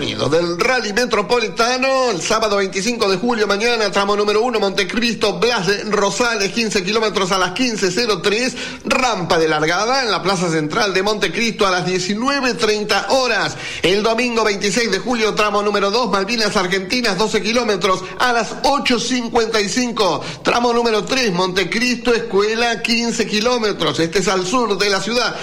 recorrido del Rally Metropolitano, el sábado 25 de julio, mañana, tramo número 1, Montecristo, Blas de Rosales, 15 kilómetros a las 15:03, rampa de largada en la Plaza Central de Montecristo a las 19:30 horas. El domingo 26 de julio, tramo número 2, Malvinas Argentinas, 12 kilómetros a las 8:55. Tramo número 3, Montecristo, Escuela, 15 kilómetros. Este es al sur de la ciudad,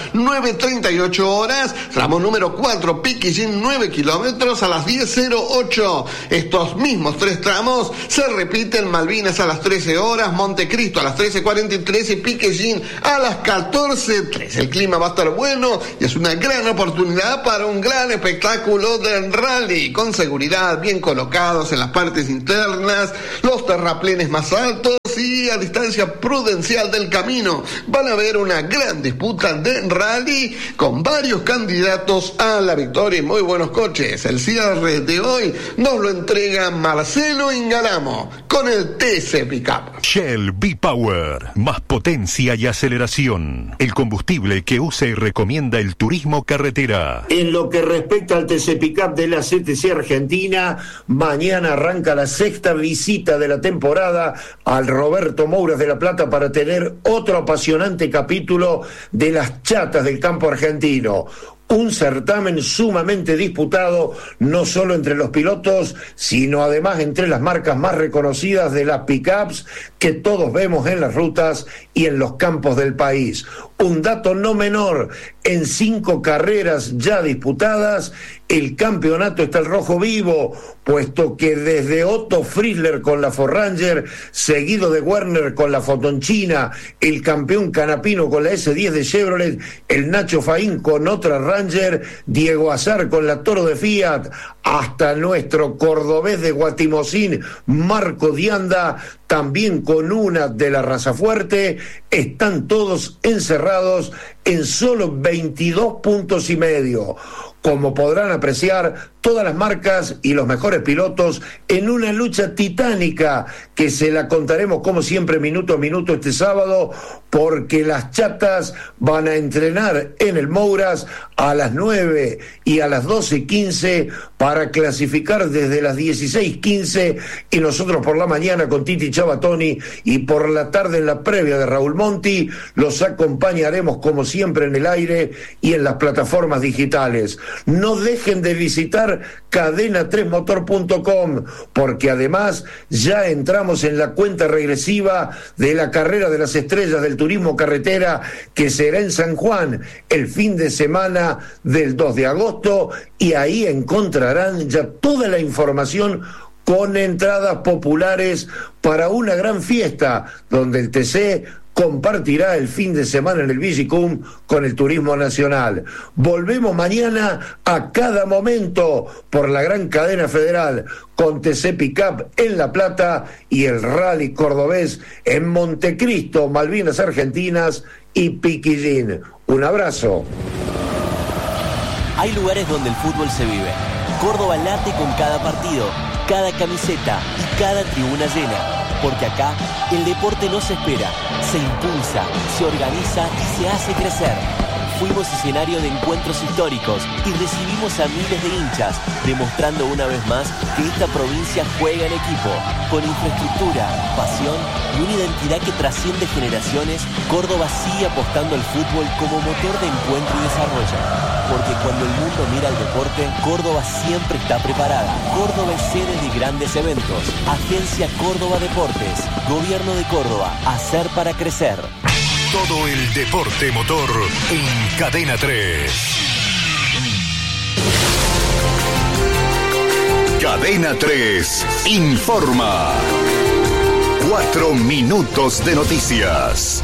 9:38 horas. Tramo número 4, Piquillín, 9 kilómetros a las 10:08. Estos mismos 3 tramos se repiten: Malvinas a las 13 horas, Montecristo a las 13:43 y Piquillín a las 14:03. El clima va a estar bueno y es una gran oportunidad para un gran espectáculo del rally, con seguridad, bien colocados en las partes internas, los terraplenes más altos y a distancia prudencial del camino. Van a ver una gran disputa de rally con varios candidatos a la victoria y muy buenos coches. El cierre de hoy nos lo entrega Marcelo Ingalamo con el TC Pickup. Shell V-Power, más potencia y aceleración. El combustible que usa y recomienda el turismo carretera. En lo que respecta al TC Pickup de la CTC Argentina, mañana arranca la 6ª visita de la temporada al Roberto Mouras de La Plata para tener otro apasionante capítulo de las chatas del campo argentino. Un certamen sumamente disputado, no solo entre los pilotos, sino además entre las marcas más reconocidas de las pickups que todos vemos en las rutas y en los campos del país. Un dato no menor: en 5 carreras ya disputadas, el campeonato está al rojo vivo, puesto que desde Otto Frizzler con la Ford Ranger, seguido de Werner con la Fotonchina, el campeón Canapino con la S10 de Chevrolet, el Nacho Faín con otra Ranger, Diego Azar con la Toro de Fiat, hasta nuestro cordobés de Guatimozín, Marco Dianda, también con una de la raza fuerte, están todos encerrados en solo 22 puntos y medio. Como podrán apreciar, todas las marcas y los mejores pilotos en una lucha titánica que se la contaremos como siempre minuto a minuto este sábado, porque las chatas van a entrenar en el Mouras a las 9 y a las 12:15 para clasificar desde las 16:15, y nosotros por la mañana con Titi Chabatoni y por la tarde en la previa de Raúl Monti los acompañaremos como siempre en el aire y en las plataformas digitales. No dejen de visitar cadena3motor.com, porque además ya entramos en la cuenta regresiva de la carrera de las estrellas del turismo carretera, que será en San Juan el fin de semana del 2 de agosto, y ahí encontrarán ya toda la información con entradas populares para una gran fiesta donde el TC compartirá el fin de semana en el Vigicum con el turismo nacional. Volvemos mañana a cada momento por la gran cadena federal con TC Pickup en La Plata y el Rally Cordobés en Montecristo, Malvinas Argentinas y Piquillín. Un abrazo. Hay lugares donde el fútbol se vive. Córdoba late con cada partido, cada camiseta y cada tribuna llena. Porque acá el deporte no se espera, se impulsa, se organiza y se hace crecer. Fuimos escenario de encuentros históricos y recibimos a miles de hinchas, demostrando una vez más que esta provincia juega en equipo. Con infraestructura, pasión y una identidad que trasciende generaciones, Córdoba sigue apostando al fútbol como motor de encuentro y desarrollo. Porque cuando el mundo mira al deporte, Córdoba siempre está preparada. Córdoba es sede de grandes eventos. Agencia Córdoba Deportes. Gobierno de Córdoba. Hacer para crecer. Todo el deporte motor en Cadena 3. Cadena 3 informa. 4 minutos de noticias.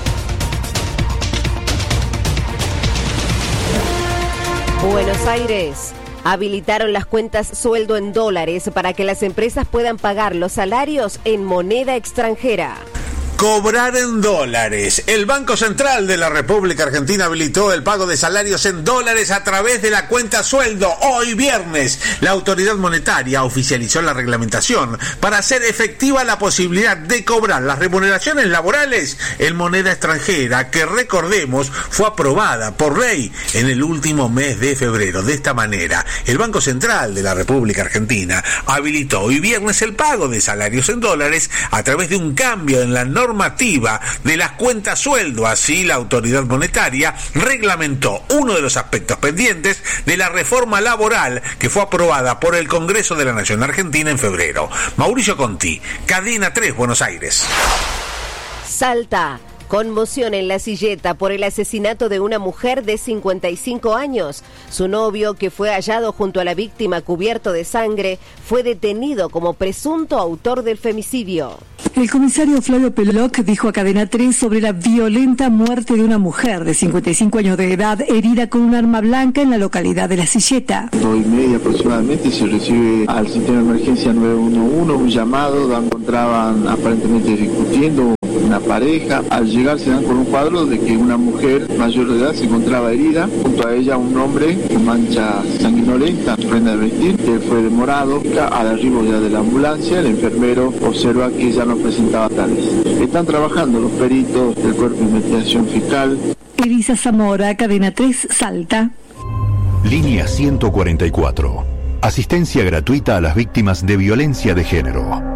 Buenos Aires. Habilitaron las cuentas sueldo en dólares para que las empresas puedan pagar los salarios en moneda extranjera. Cobrar en dólares. El Banco Central de la República Argentina habilitó el pago de salarios en dólares a través de la cuenta sueldo. Hoy viernes, la autoridad monetaria oficializó la reglamentación para hacer efectiva la posibilidad de cobrar las remuneraciones laborales en moneda extranjera, que recordemos fue aprobada por ley en el último mes de febrero. De esta manera, el Banco Central de la República Argentina habilitó hoy viernes el pago de salarios en dólares a través de un cambio en la normativa de las cuentas sueldo. Así, la autoridad monetaria reglamentó uno de los aspectos pendientes de la reforma laboral que fue aprobada por el Congreso de la Nación Argentina en febrero. Mauricio Conti, Cadena 3, Buenos Aires. Salta. Conmoción en La Silleta por el asesinato de una mujer de 55 años. Su novio, que fue hallado junto a la víctima cubierto de sangre, fue detenido como presunto autor del femicidio. El comisario Flavio Peloc dijo a Cadena 3 sobre la violenta muerte de una mujer de 55 años de edad herida con un arma blanca en la localidad de La Silleta. 2:30 aproximadamente se recibe al sistema de emergencia 911 un llamado donde encontraban aparentemente discutiendo una pareja. Al llegar se dan con un cuadro de que una mujer mayor de edad se encontraba herida, junto a ella un hombre con mancha sanguinolenta, prenda de vestir, que fue demorado. Al arribo ya de la ambulancia, el enfermero observa que ya no presentaba tales. Están trabajando los peritos del Cuerpo de Investigación Fiscal. Elisa Zamora, Cadena 3, Salta. Línea 144. Asistencia gratuita a las víctimas de violencia de género.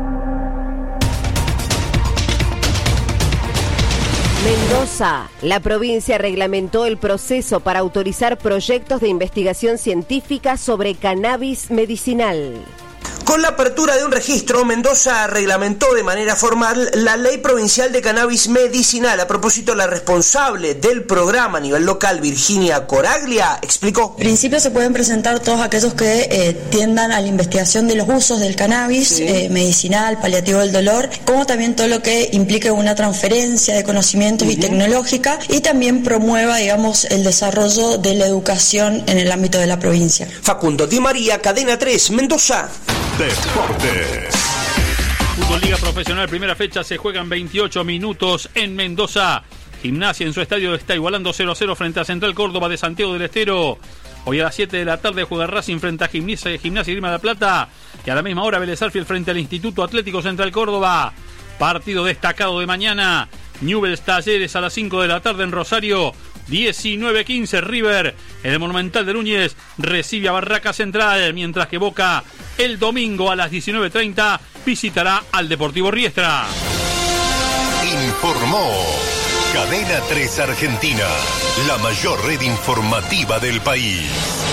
Mendoza. La provincia reglamentó el proceso para autorizar proyectos de investigación científica sobre cannabis medicinal. Con la apertura de un registro, Mendoza reglamentó de manera formal la Ley Provincial de Cannabis Medicinal. A propósito, la responsable del programa a nivel local, Virginia Coraglia, explicó. En principio se pueden presentar todos aquellos que tiendan a la investigación de los usos del cannabis, medicinal, paliativo del dolor, como también todo lo que implique una transferencia de conocimientos y tecnológica, y también promueva, digamos, el desarrollo de la educación en el ámbito de la provincia. Facundo Di María, Cadena 3, Mendoza. Deportes. Fútbol Liga Profesional, primera fecha, se juegan 28 minutos en Mendoza. Gimnasia en su estadio está igualando 0-0 frente a Central Córdoba de Santiago del Estero. Hoy a las 7 de la tarde juega Racing frente a Gimnasia y Grima de la Plata. Y a la misma hora Vélez Sarsfield frente al Instituto Atlético Central Córdoba. Partido destacado de mañana. Newell's Talleres a las 5 de la tarde en Rosario. 19-15 River en el Monumental de Núñez recibe a Barraca Central, mientras que Boca el domingo a las 19:30 visitará al Deportivo Riestra. Informó Cadena 3 Argentina, la mayor red informativa del país.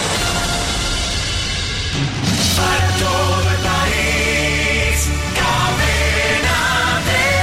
Para todo el país, Cadena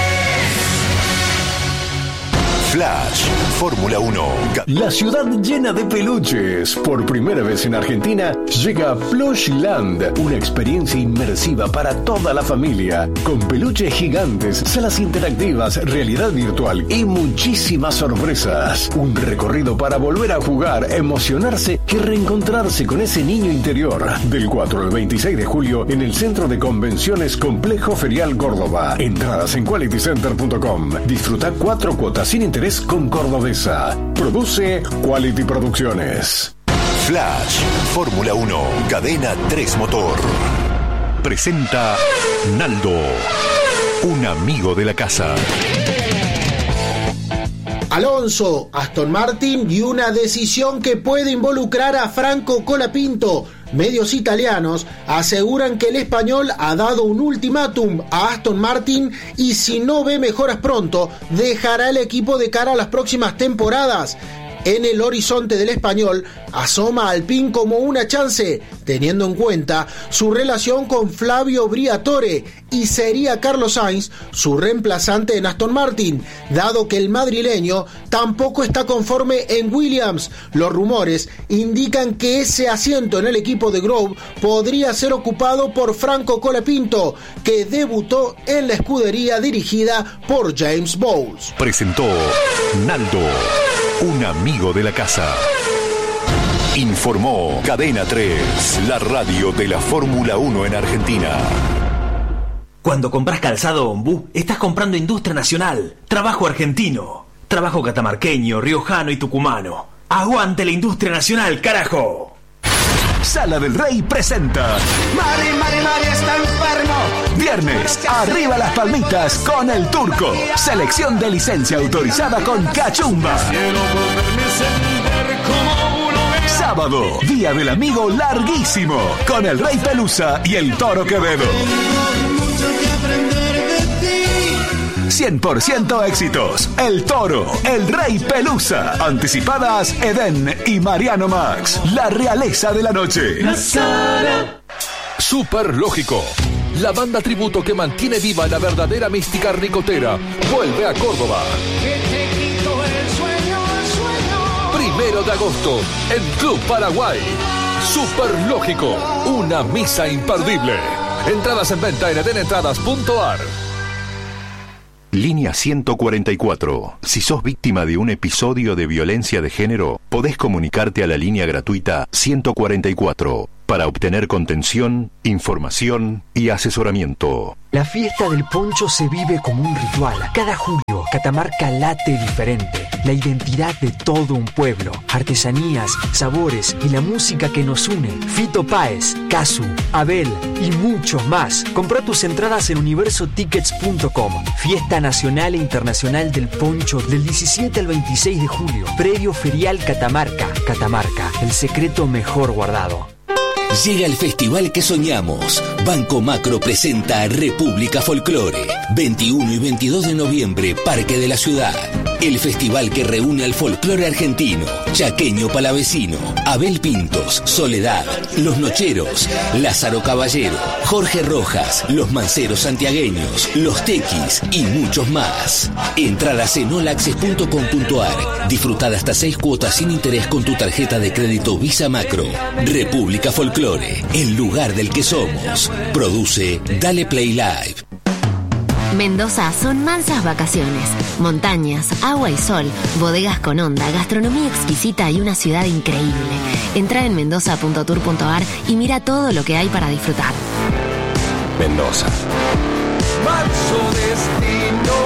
3. Flash, Fórmula 1. La ciudad llena de peluches. Por primera vez en Argentina llega Plushland, una experiencia inmersiva para toda la familia, con peluches gigantes, salas interactivas, realidad virtual y muchísimas sorpresas. Un recorrido para volver a jugar, emocionarse y reencontrarse con ese niño interior. Del 4 al 26 de julio en el Centro de Convenciones Complejo Ferial Córdoba. Entradas en qualitycenter.com. Disfruta 4 cuotas sin interés con Cordobesa. Produce Quality Producciones. Flash, Fórmula 1, Cadena 3 Motor. Presenta Naldo, un amigo de la casa. Alonso, Aston Martin y una decisión que puede involucrar a Franco Colapinto. Medios italianos aseguran que el español ha dado un ultimátum a Aston Martin y si no ve mejoras pronto, dejará el equipo de cara a las próximas temporadas. En el horizonte del español asoma Alpine como una chance, teniendo en cuenta su relación con Flavio Briatore, y sería Carlos Sainz su reemplazante en Aston Martin, dado que el madrileño tampoco está conforme en Williams. Los rumores indican que ese asiento en el equipo de Grove podría ser ocupado por Franco Colapinto, que debutó en la escudería dirigida por James Bowles. Presentó Naldo, un amigo de la casa. Informó Cadena 3, la radio de la Fórmula 1 en Argentina. Cuando compras calzado Ombú, estás comprando industria nacional, trabajo argentino, trabajo catamarqueño, riojano y tucumano. ¡Aguante la industria nacional, carajo! Sala del Rey presenta Mari está enfermo. Viernes, arriba las palmitas con el Turco. Selección de licencia autorizada con Cachumba. Sábado, Día del Amigo larguísimo con el Rey Pelusa y el Toro Quevedo. 100% éxitos. El Toro, el Rey Pelusa. Anticipadas Edén y Mariano Max. La realeza de la noche. Super Lógico. La banda tributo que mantiene viva la verdadera mística ricotera vuelve a Córdoba. 1 de agosto en Club Paraguay. Super Lógico, una misa imperdible. Entradas en venta en edenentradas.ar. Línea 144. Si sos víctima de un episodio de violencia de género, podés comunicarte a la línea gratuita 144 para obtener contención, información y asesoramiento. La fiesta del poncho se vive como un ritual. Cada julio, Catamarca late diferente. La identidad de todo un pueblo, artesanías, sabores y la música que nos une. Fito Páez, Casu, Abel y muchos más. Comprá tus entradas en universotickets.com. Fiesta nacional e internacional del poncho del 17 al 26 de julio. Predio Ferial Catamarca. Catamarca, el secreto mejor guardado. Llega el festival que soñamos. Banco Macro presenta República Folclore. 21 y 22 de noviembre, Parque de la Ciudad. El festival que reúne al folclore argentino, chaqueño palavecino, Abel Pintos, Soledad, Los Nocheros, Lázaro Caballero, Jorge Rojas, Los Manceros Santiagueños, Los Tequis y muchos más. Entradas en olaccess.com.ar. Disfrutad hasta 6 cuotas sin interés con tu tarjeta de crédito Visa Macro. República Folclore, el lugar del que somos. Produce Dale Play Live. Mendoza son mansas vacaciones, montañas, agua y sol, bodegas con onda, gastronomía exquisita y una ciudad increíble. Entra en mendoza.tour.ar y mira todo lo que hay para disfrutar. Mendoza. Manso destino.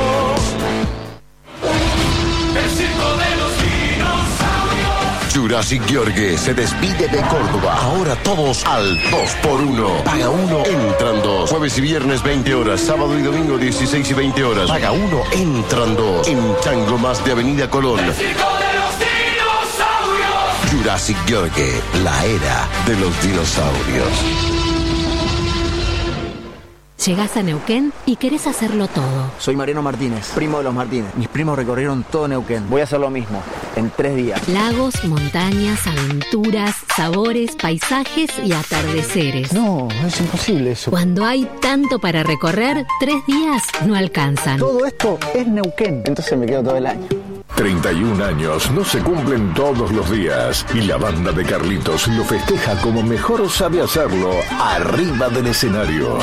El circo de los dinosaurios. Jurassic Gheorghe se despide de Córdoba. Ahora todos al 2x1. Paga 1, entran 2. Jueves y viernes 20 horas. Sábado y domingo 16 y 20 horas. Paga 1, entran 2. En Chango Más de Avenida Colón. El circo de los dinosaurios. Jurassic Gheorghe, la era de los dinosaurios. Llegás a Neuquén y querés hacerlo todo. Soy Mariano Martínez, primo de los Martínez. Mis primos recorrieron todo Neuquén. Voy a hacer lo mismo, en 3 días. Lagos, montañas, aventuras, sabores, paisajes y atardeceres. No, es imposible eso. Cuando hay tanto para recorrer, 3 días no alcanzan. Todo esto es Neuquén, entonces me quedo todo el año. 31 años no se cumplen todos los días y la banda de Carlitos lo festeja como mejor sabe hacerlo arriba del escenario.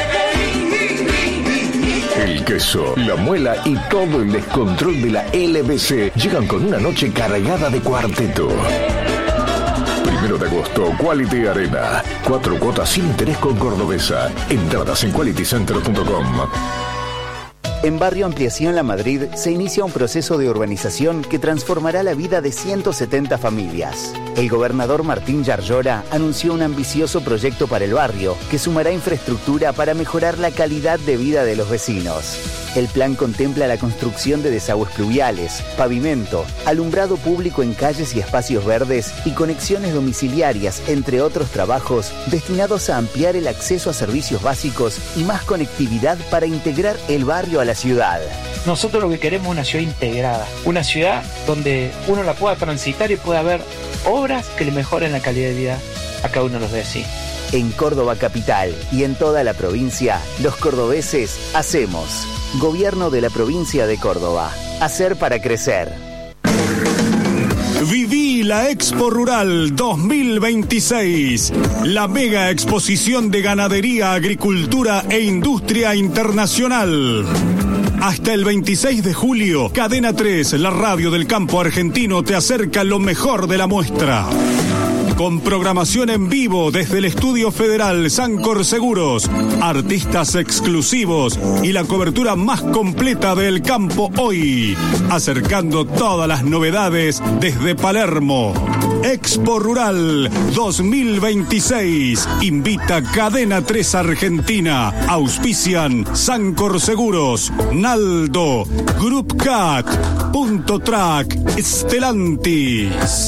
El queso, la muela y todo el descontrol de la LBC llegan con una noche cargada de cuarteto. 1 de agosto, Quality Arena. 4 cuotas sin interés con Cordobesa. Entradas en qualitycenter.com. En Barrio Ampliación La Madrid se inicia un proceso de urbanización que transformará la vida de 170 familias. El gobernador Martín Yarlora anunció un ambicioso proyecto para el barrio que sumará infraestructura para mejorar la calidad de vida de los vecinos. El plan contempla la construcción de desagües pluviales, pavimento, alumbrado público en calles y espacios verdes y conexiones domiciliarias, entre otros trabajos destinados a ampliar el acceso a servicios básicos y más conectividad para integrar el barrio a la ciudad. Nosotros lo que queremos es una ciudad integrada, una ciudad donde uno la pueda transitar y pueda ver obras que le mejoren la calidad de vida a cada uno de los vecinos. En Córdoba capital y en toda la provincia, los cordobeses hacemos. Gobierno de la provincia de Córdoba. Hacer para crecer. Viví la Expo Rural 2026, la mega exposición de ganadería, agricultura e industria internacional. Hasta el 26 de julio, Cadena 3, la radio del campo argentino, te acerca lo mejor de la muestra. con programación en vivo desde el Estudio Federal Sancor Seguros, artistas exclusivos y la cobertura más completa del campo hoy, acercando todas las novedades desde Palermo. Expo Rural 2026 invita Cadena 3 Argentina, auspician Sancor Seguros, Naldo, Group Cat, Punto Track, Stellantis.